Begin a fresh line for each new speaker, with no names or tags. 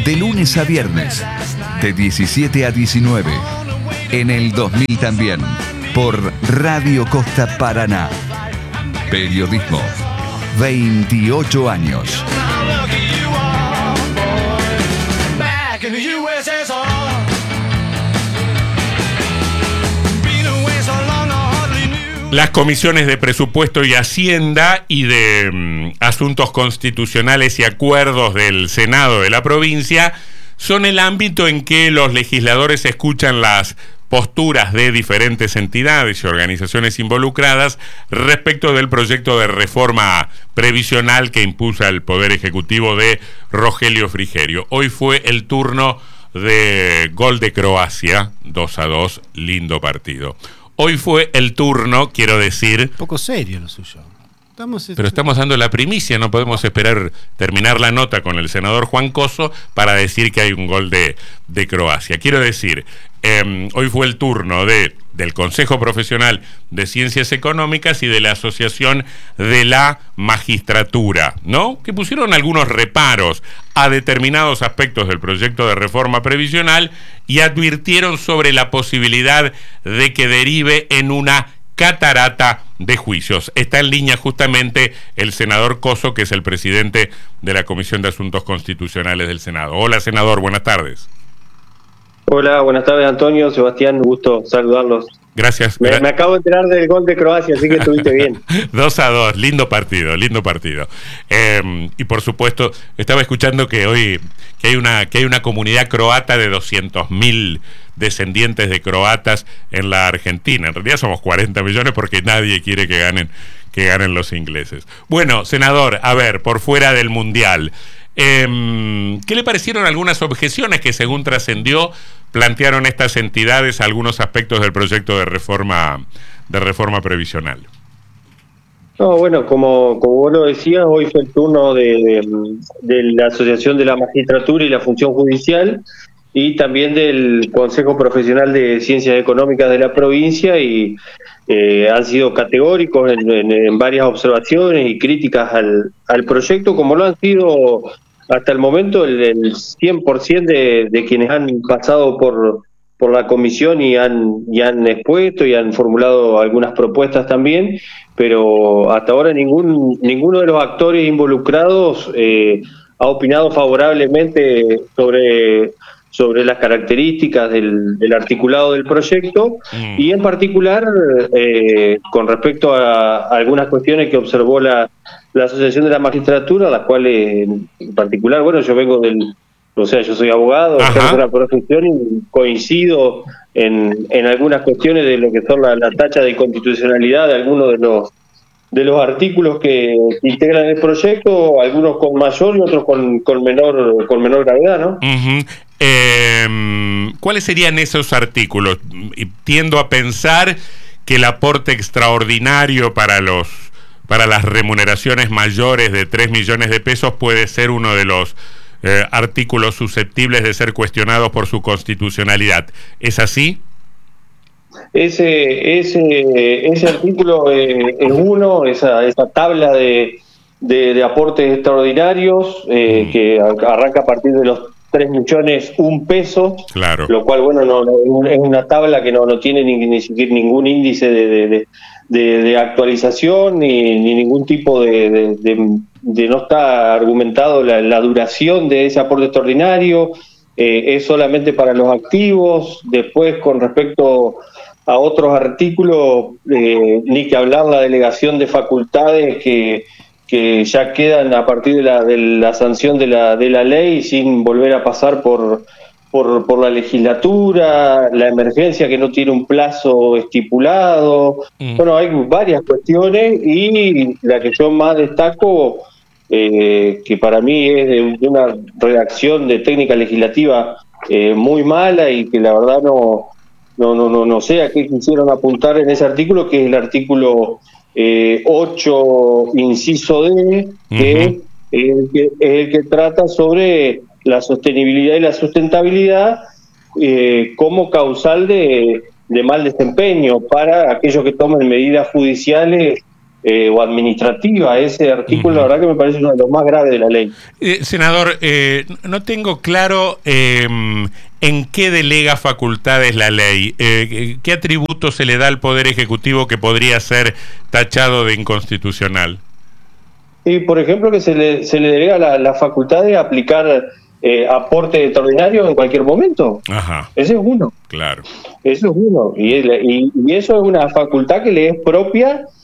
De lunes a viernes, de 17 a 19. En el 2000 también, por Radio Costa Paraná. Periodismo, 28 años.
Las comisiones de presupuesto y Hacienda y de asuntos constitucionales y acuerdos del Senado de la provincia son el ámbito en que los legisladores escuchan las posturas de diferentes entidades y organizaciones involucradas respecto del proyecto de reforma previsional que impulsa el Poder Ejecutivo de Rogelio Frigerio. Hoy fue el turno de gol de Croacia, 2-2, lindo partido. Hoy fue el turno, quiero decir...
Un poco serio lo suyo.
Pero estamos dando la primicia, no podemos esperar terminar la nota con el senador Juan Coso para decir que hay un gol de Croacia. Quiero decir, hoy fue el turno del Consejo Profesional de Ciencias Económicas y de la Asociación de la Magistratura, ¿no? Que pusieron algunos reparos a determinados aspectos del proyecto de reforma previsional y advirtieron sobre la posibilidad de que derive en una catarata de juicios. Está en línea justamente el senador Coso, que es el presidente de la Comisión de Asuntos Constitucionales del Senado. Hola, senador, buenas tardes.
Hola, buenas tardes, Antonio, Sebastián, un gusto saludarlos.
Gracias.
Me acabo de enterar del gol de Croacia, así que estuviste bien.
2-2, lindo partido. Y por supuesto, estaba escuchando que hoy que hay una comunidad croata de 200.000 descendientes de croatas en la Argentina. En realidad somos 40 millones porque nadie quiere que ganen los ingleses. Bueno, senador, a ver, por fuera del Mundial, ¿qué le parecieron algunas objeciones que, según trascendió, plantearon estas entidades a algunos aspectos del proyecto de reforma previsional?
No, bueno, como vos lo decías, hoy fue el turno de la Asociación de la Magistratura y la Función Judicial y también del Consejo Profesional de Ciencias Económicas de la provincia y han sido categóricos en varias observaciones y críticas al proyecto, como lo han sido hasta el momento el 100% de quienes han pasado por la comisión y han expuesto y han formulado algunas propuestas también, pero hasta ahora ninguno de los actores involucrados ha opinado favorablemente sobre las características del articulado del proyecto y en particular con respecto a algunas cuestiones que observó la Asociación de la Magistratura, las cuales en particular, bueno, yo vengo yo soy abogado, ejerzo la profesión y coincido en algunas cuestiones de lo que son la tacha de inconstitucionalidad de algunos de los artículos que integran el proyecto, algunos con mayor y otros con menor gravedad, ¿no?
¿Cuáles serían esos artículos? Tiendo a pensar que el aporte extraordinario para las remuneraciones mayores de 3 millones de pesos puede ser uno de los artículos susceptibles de ser cuestionados por su constitucionalidad. ¿Es así?
Ese artículo es uno, esa tabla de aportes extraordinarios que arranca a partir de los 3 millones 1 peso,
claro.
Lo cual, bueno, no es una tabla que no tiene ni siquiera ningún índice de actualización ni ningún tipo de no está argumentado la duración de ese aporte extraordinario, es solamente para los activos. Después, con respecto a otros artículos, ni que hablar la delegación de facultades que ya quedan a partir de la sanción de la ley sin volver a pasar por la legislatura, la emergencia que no tiene un plazo estipulado. Bueno, hay varias cuestiones y la que yo más destaco, que para mí es de una redacción de técnica legislativa muy mala y que la verdad no sé a qué quisieron apuntar en ese artículo, que es el artículo 8, inciso D, que es el que trata sobre la sostenibilidad y la sustentabilidad como causal de mal desempeño para aquellos que tomen medidas judiciales o administrativa. Ese artículo, la verdad que me parece uno de los más graves de la ley.
Senador, no tengo claro en qué delega facultades la ley. ¿Qué atributo se le da al Poder Ejecutivo que podría ser tachado de inconstitucional?
Y, por ejemplo, que se le delega la facultad de aplicar aporte extraordinario en cualquier momento.
Ajá.
Ese es uno.
Claro.
Eso es uno. Y eso es una facultad que le es propia